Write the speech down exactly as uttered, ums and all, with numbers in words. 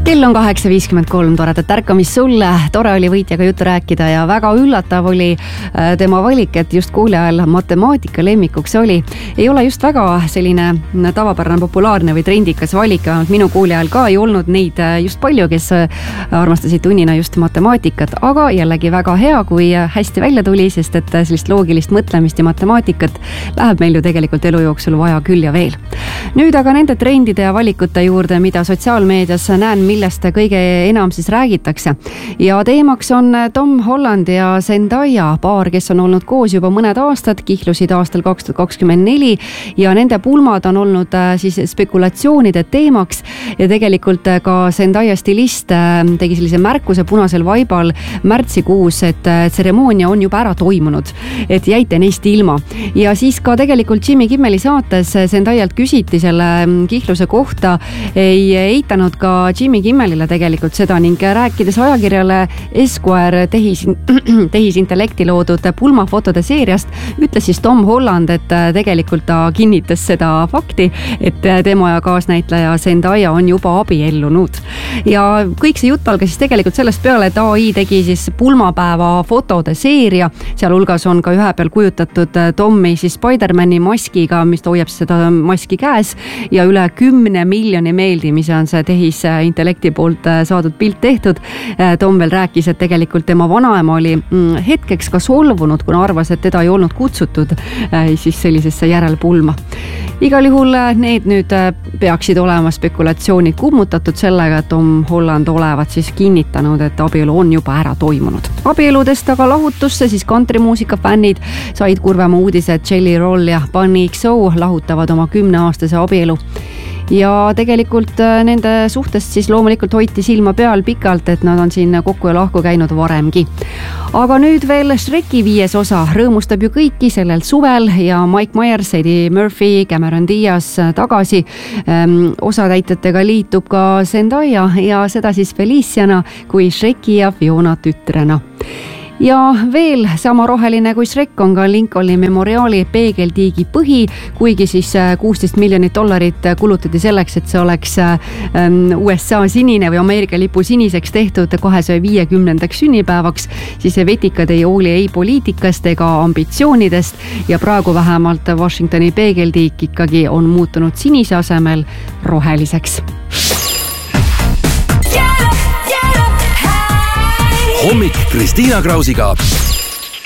Kell on kaheksa viiskümmend kolm, toredat ärkamist sulle, tore oli võitjaga juttu rääkida ja väga üllatav oli tema valik, et just kuule ajal matemaatika lemmikuks oli. Ei ole just väga selline tavapärane populaarne või trendikas valik, minu kuule ajal ka ei olnud neid just palju, kes armastasid tunnina just matemaatikat, aga jällegi väga hea, kui hästi välja tuli, sest et sellist loogilist mõtlemist ja matemaatikat läheb meil ju tegelikult elu jooksul vaja küll ja veel. Nüüd aga nende trendide ja valikute juurde, mida sotsiaalmeedias näen, millest kõige enam siis räägitakse. Ja teemaks on Tom Holland ja Zendaya, paar, kes on olnud koos juba mõned aastad, kihlusid aastal kaks tuhat kakskümmend neli ja nende pulmad on olnud siis spekulatsioonide teemaks ja tegelikult ka Zendaya stilist tegi sellise märkuse punasel vaibal märtsikuus, et tseremoonia on juba ära toimunud, et jäite neist ilma. Ja siis ka tegelikult Jimmy Kimmeli saates Zendayalt küsiti selle kihluse kohta, ei eitanud ka Jimmy Kimmelile tegelikult seda ning rääkides ajakirjale Esquire tehis, tehisintellekti loodud pulmafotode seeriast, ütles siis Tom Holland, et tegelikult ta kinnitas seda fakti, et tema ja kaasnäitleja Zendaya on juba abiellunud. Ja kõik see jutt algas siis tegelikult sellest peale, et A I tegi siis pulmapäeva fotode seeria, seal hulgas on ka ühe peal kujutatud Tommi siis Spider-Mani maskiga, mis hoiab seda maski käes ja üle kümne miljoni meeldimise on see tehisintellekti poolt saadud pilt tehtud. Tom veel rääkis, et tegelikult tema vanaema oli hetkeks ka solvunud, kuna arvas, et teda ei olnud kutsutud siis sellisesse järelpulma. Igal juhul need nüüd peaksid olema spekulatsioonid kummutatud sellega, et Tom Holland olevat siis kinnitanud, et abielu on juba ära toimunud. Abieludest aga lahutusse siis kantrimuusika fännid said kurvema uudise, et Jelly Roll ja Bunny X O lahutavad oma kümneaastase abielu. Ja tegelikult nende suhtest siis loomulikult hoiti silma peal pikalt, et nad on siin kokku ja lahku käinud varemgi. Aga nüüd veel Shreki viies osa rõõmustab ju kõiki sellel suvel ja Mike Myers, Eddie Murphy, Cameron Diaz tagasi. Osatäitjatega liitub ka Zendaya ja seda siis Feliciana kui Shreki ja Fiona tütrena. Ja veel sama roheline kui Shrek on ka Lincolni memoriaali peegeltiigi põhi, kuigi siis kuusteist miljonit dollarit kulutati selleks, et see oleks U S A sinine või Ameerika lipu siniseks tehtud kahesaja viiekümnendaks sünnipäevaks, siis vetikad ei hooli ei poliitikast ega ambitsioonidest ja praegu vähemalt Washingtoni peegeltiik ikkagi on muutunud sinise asemel roheliseks. Hommik Kristiina Krausiga.